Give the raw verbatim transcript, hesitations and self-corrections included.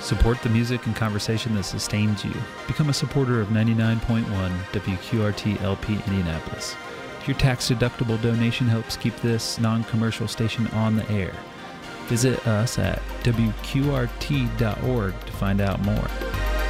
Support the music and conversation that sustains you. Become a supporter of ninety-nine point one W Q R T L P Indianapolis. Your tax-deductible donation helps keep this non-commercial station on the air. Visit us at W Q R T dot org to find out more.